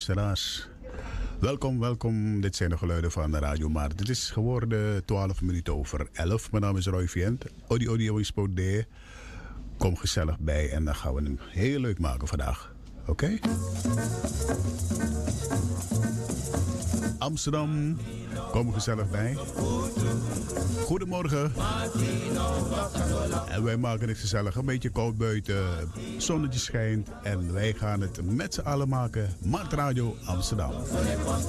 luisteraars. Welkom, welkom. Dit zijn de geluiden van de Radio Maart. Het is geworden 12 minuten over 11. Mijn naam is Roy Vient. Odi Wispo D. Kom gezellig bij en dan gaan we hem heel leuk maken vandaag. Oké? Amsterdam, kom gezellig bij. Goedemorgen. En wij maken het gezellig. Een beetje koud buiten. Zonnetje schijnt. En wij gaan het met z'n allen maken. Maart Radio Amsterdam.